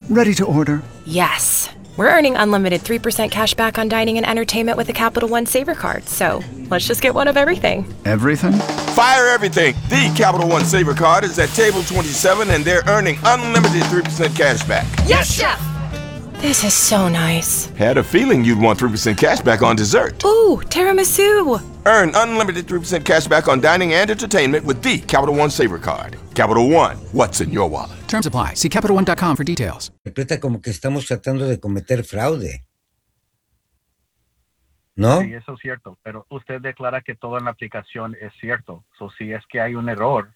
Ready to order. Yes. We're earning unlimited 3% cash back on dining and entertainment with a Capital One Saver card. So let's just get one of everything. Everything? Fire everything. The Capital One Saver card is at table 27 and they're earning unlimited 3% cash back. Yes, Chef! This is so nice. Had a feeling you'd want 3% cash back on dessert. Ooh, tiramisu! Earn unlimited 3% cash back on dining and entertainment with the Capital One Saver card. Capital One, what's in your wallet? Terms apply. See CapitalOne.com for details. Interpreta como que estamos tratando de cometer fraude. ¿No? Sí, eso es cierto, pero usted declara que todo en la aplicación es cierto. So, si es que hay un error,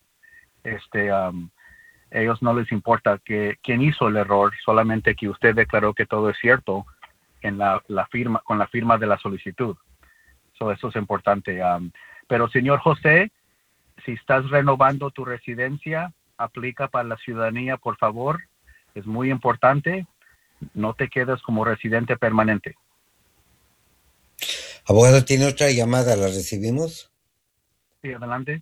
ellos no les importa quién hizo el error, solamente que usted declaró que todo es cierto en la firma, con la firma de la solicitud. So, eso es importante. Pero, señor José, si estás renovando tu residencia, aplica para la ciudadanía, por favor. Es muy importante. No te quedes como residente permanente. Abogado, tiene otra llamada, ¿la recibimos? Sí, adelante.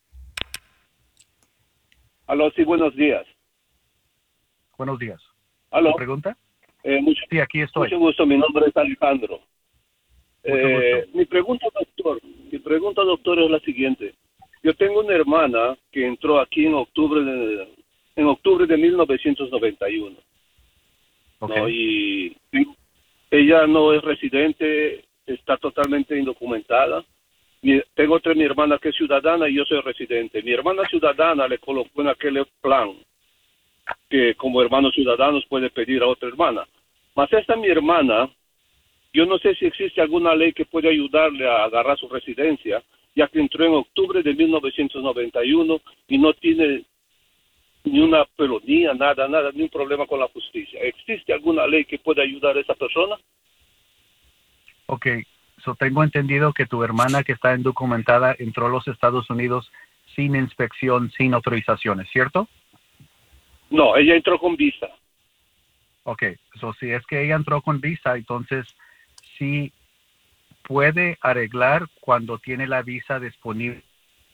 Aló, sí, buenos días. Buenos días. Aló. ¿Tu pregunta? Sí, aquí estoy. Mucho gusto, mi nombre es Alejandro. Gusto. Mi pregunta, doctor, es la siguiente. Yo tengo una hermana que entró aquí en octubre de 1991. Okay. ¿No? Y ella no es residente, está totalmente indocumentada. Tengo mi hermana que es ciudadana y yo soy residente. Mi hermana ciudadana le colocó en aquel plan que como hermanos ciudadanos puede pedir a otra hermana. Mas esta mi hermana, yo no sé si existe alguna ley que puede ayudarle a agarrar su residencia, ya que entró en octubre de 1991 y no tiene ni una felonía, nada, ni un problema con la justicia. ¿Existe alguna ley que pueda ayudar a esa persona? Ok, tengo entendido que tu hermana que está indocumentada entró a los Estados Unidos sin inspección, sin autorizaciones, ¿cierto? No, ella entró con visa. Ok, si es que ella entró con visa, entonces sí puede arreglar cuando tiene la visa disponible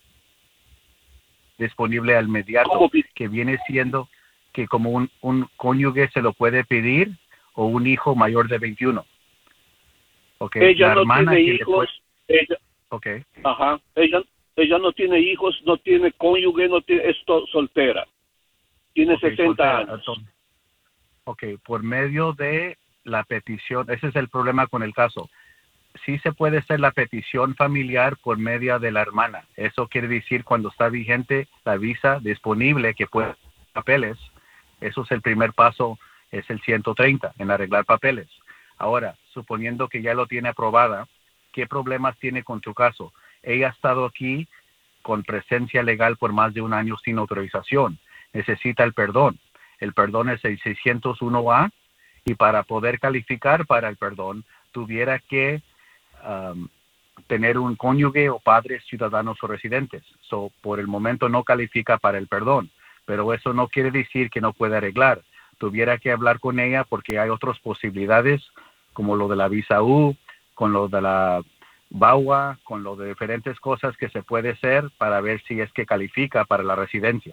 al inmediato, que viene siendo que como un cónyuge se lo puede pedir o un hijo mayor de 21. Okay. Ella no tiene hijos. Okay. Ajá. Ella no tiene hijos, no tiene cónyuge, es soltera. Tiene 60 años. Ok, por medio de la petición, ese es el problema con el caso. Sí se puede hacer la petición familiar por medio de la hermana. Eso quiere decir cuando está vigente la visa disponible que puede papeles. Eso es el primer paso, es el 130 en arreglar papeles. Ahora, suponiendo que ya lo tiene aprobada, ¿qué problemas tiene con tu caso? Ella ha estado aquí con presencia legal por más de un año sin autorización. Necesita el perdón. El perdón es el 601A y para poder calificar para el perdón tuviera que tener un cónyuge o padres ciudadanos o residentes. Por el momento no califica para el perdón, pero eso no quiere decir que no pueda arreglar. Tuviera que hablar con ella porque hay otras posibilidades como lo de la visa U, con lo de la VAWA, con lo de diferentes cosas que se puede hacer para ver si es que califica para la residencia.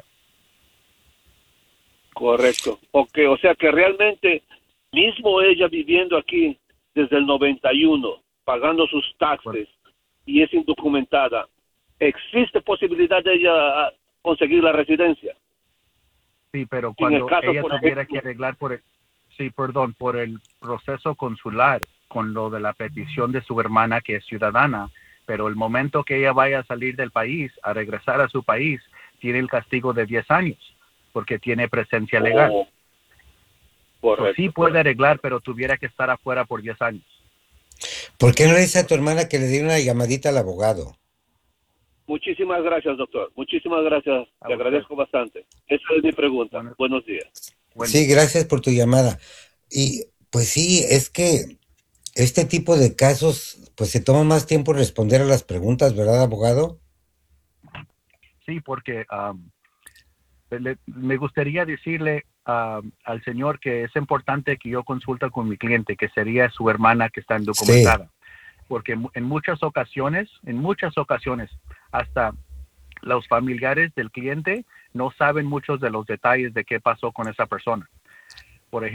Correcto. Okay, o sea que realmente, mismo ella viviendo aquí desde el 91, pagando sus taxes y es indocumentada, ¿existe posibilidad de ella conseguir la residencia? Sí, pero cuando ella tuviera que arreglar por el proceso consular con lo de la petición de su hermana que es ciudadana, pero el momento que ella vaya a salir del país, a regresar a su país, tiene el castigo de 10 años, porque tiene presencia legal. Correcto. Sí puede arreglar, pero tuviera que estar afuera por 10 años. ¿Por qué no le dice a tu hermana que le dé una llamadita al abogado? Muchísimas gracias, doctor. Muchísimas gracias. Le agradezco bastante. Esa es mi pregunta. Buenos días. Sí, gracias por tu llamada. Y pues sí, es que este tipo de casos, pues se toma más tiempo responder a las preguntas, ¿verdad, abogado? Sí, porque me gustaría decirle al señor que es importante que yo consulte con mi cliente, que sería su hermana que está indocumentada. Sí. Porque en muchas ocasiones, hasta los familiares del cliente no saben muchos de los detalles de qué pasó con esa persona. Por ejemplo,